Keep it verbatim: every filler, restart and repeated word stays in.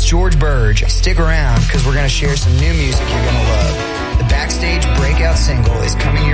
It's George Burge. Stick around because we're going to share some new music you're going to love. The Backstage breakout single is coming your